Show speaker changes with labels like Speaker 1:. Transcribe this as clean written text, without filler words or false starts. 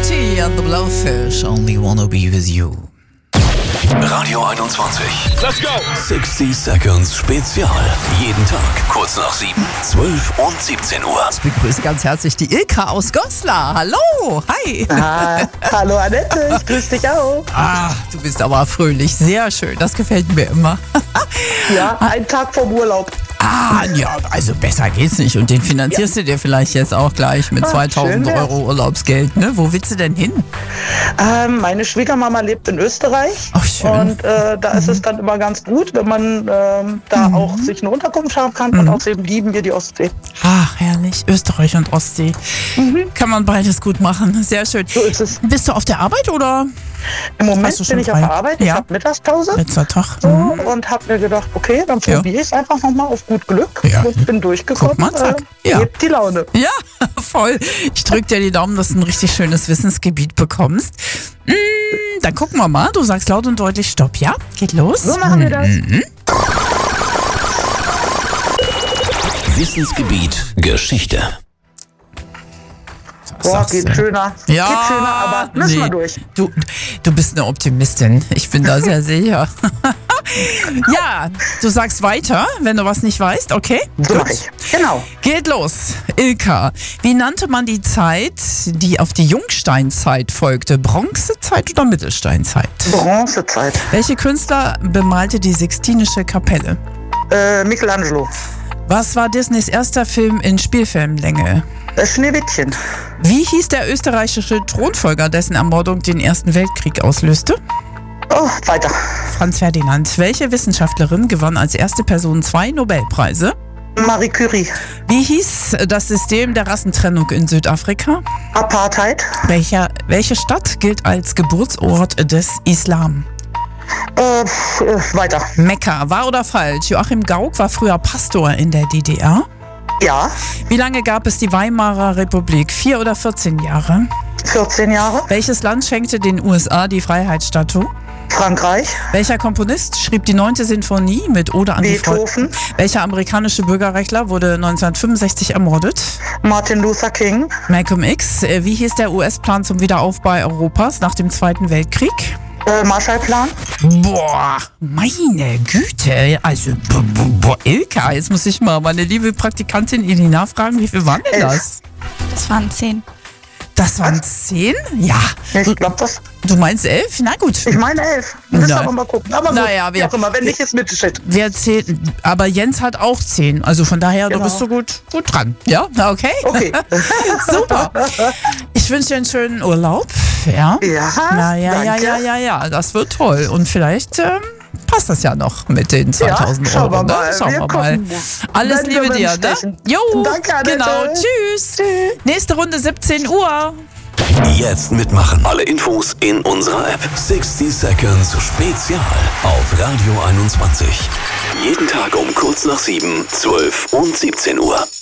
Speaker 1: Beauty and the Blowfish, only wanna be with you.
Speaker 2: Radio 21.
Speaker 3: Let's go!
Speaker 2: 60 Seconds Spezial. Jeden Tag, kurz nach 7, 12 und 17 Uhr.
Speaker 1: Ich begrüße ganz herzlich die Ilka aus Goslar. Hallo, hi.
Speaker 4: Hallo Annette, ich grüße dich auch.
Speaker 1: Du bist aber fröhlich, sehr schön, das gefällt mir immer.
Speaker 4: Ja, ein Tag vom Urlaub.
Speaker 1: Ja, also besser geht's nicht. Und den finanzierst du dir vielleicht jetzt auch gleich mit 2000
Speaker 4: schön wär's.
Speaker 1: Euro Urlaubsgeld, ne? Wo willst du denn hin?
Speaker 4: Meine Schwiegermama lebt in Österreich.
Speaker 1: Ach, schön.
Speaker 4: Und da ist es dann immer ganz gut, wenn man da auch sich eine Unterkunft haben kann. Und außerdem lieben wir die Ostsee.
Speaker 1: Herrlich. Österreich und Ostsee. Kann man beides gut machen. Sehr schön.
Speaker 4: So ist es.
Speaker 1: Bist du auf der Arbeit oder?
Speaker 4: Im Moment
Speaker 1: Hast du schon
Speaker 4: bin ich
Speaker 1: frei?
Speaker 4: auf der Arbeit, ich
Speaker 1: Ja.
Speaker 4: habe Mittagspause.
Speaker 1: Letzter Tag.
Speaker 4: So, und habe mir gedacht, okay, dann probiere ich es einfach nochmal auf gut Glück.
Speaker 1: Ja.
Speaker 4: Ich bin durchgekommen.
Speaker 1: Guck mal, zack. Ja.
Speaker 4: Hebt die Laune.
Speaker 1: Ja, voll. Ich drücke dir die Daumen, dass du ein richtig schönes Wissensgebiet bekommst. Dann gucken wir mal. Du sagst laut und deutlich Stopp, ja? Geht los.
Speaker 4: So machen wir das.
Speaker 2: Wissensgebiet Geschichte.
Speaker 4: Boah,
Speaker 1: sagst
Speaker 4: geht
Speaker 1: du?
Speaker 4: schöner.
Speaker 1: Ja,
Speaker 4: Geht schöner, aber müssen wir durch.
Speaker 1: Du bist eine Optimistin. Ich bin da sehr sicher. Ja, du sagst weiter, wenn du was nicht weißt, okay?
Speaker 4: So mache ich. Genau.
Speaker 1: Geht los. Ilka, wie nannte man die Zeit, die auf die Jungsteinzeit folgte? Bronzezeit oder Mittelsteinzeit?
Speaker 4: Bronzezeit.
Speaker 1: Welche Künstler bemalte die Sixtinische Kapelle?
Speaker 4: Michelangelo.
Speaker 1: Was war Disneys erster Film in Spielfilmlänge?
Speaker 4: Schneewittchen.
Speaker 1: Wie hieß der österreichische Thronfolger, dessen Ermordung den Ersten Weltkrieg auslöste?
Speaker 4: Oh, weiter.
Speaker 1: Franz Ferdinand. Welche Wissenschaftlerin gewann als erste Person 2 Nobelpreise?
Speaker 4: Marie Curie.
Speaker 1: Wie hieß das System der Rassentrennung in Südafrika?
Speaker 4: Apartheid.
Speaker 1: Welche Stadt gilt als Geburtsort des Islam?
Speaker 4: Weiter.
Speaker 1: Mekka. Wahr oder falsch? Joachim Gauck war früher Pastor in der DDR.
Speaker 4: Ja.
Speaker 1: Wie lange gab es die Weimarer Republik? 4 oder 14 Jahre?
Speaker 4: 14 Jahre.
Speaker 1: Welches Land schenkte den USA die Freiheitsstatue?
Speaker 4: Frankreich.
Speaker 1: Welcher Komponist schrieb die 9. Sinfonie mit Ode an die Freude?
Speaker 4: Beethoven.
Speaker 1: Welcher amerikanische Bürgerrechtler wurde 1965 ermordet?
Speaker 4: Martin Luther King.
Speaker 1: Malcolm X. Wie hieß der US-Plan zum Wiederaufbau Europas nach dem Zweiten Weltkrieg?
Speaker 4: Marshallplan.
Speaker 1: Boah, meine Güte. Also, Ilka, jetzt muss ich mal meine liebe Praktikantin Elina fragen, wie viel waren denn
Speaker 4: 11.
Speaker 1: das?
Speaker 5: Das waren 10.
Speaker 1: Das waren 10? Ja.
Speaker 4: Ich glaube das.
Speaker 1: Du meinst 11? Na gut.
Speaker 4: Ich meine 11. Wir müssen
Speaker 1: Nein.
Speaker 4: aber mal gucken. Aber
Speaker 1: Naja,
Speaker 4: gut, wie auch immer, wenn nicht, ist Mittelschritt.
Speaker 1: Wer zählt? Aber Jens hat auch 10. Also von daher,
Speaker 4: Genau.
Speaker 1: du bist so gut dran. Ja, okay.
Speaker 4: Okay.
Speaker 1: Super. Ich wünsche dir einen schönen Urlaub. Ja.
Speaker 4: Ja, danke.
Speaker 1: Ja. Das wird toll. Und vielleicht passt das ja noch mit den 2000
Speaker 4: schauen
Speaker 1: Euro.
Speaker 4: wir mal.
Speaker 1: Ne? Schauen
Speaker 4: Wir
Speaker 1: wir mal.
Speaker 4: gucken.
Speaker 1: Alles
Speaker 4: Wenn
Speaker 1: Liebe
Speaker 4: wir
Speaker 1: dir.
Speaker 4: uns
Speaker 1: Ne?
Speaker 4: sprechen.
Speaker 1: Jo,
Speaker 4: Danke, Annette.
Speaker 1: genau. Tschüss. Nächste Runde 17 Uhr.
Speaker 2: Jetzt mitmachen. Alle Infos in unserer App. 60 Seconds Spezial auf Radio 21. Jeden Tag um kurz nach 7, 12 und 17 Uhr.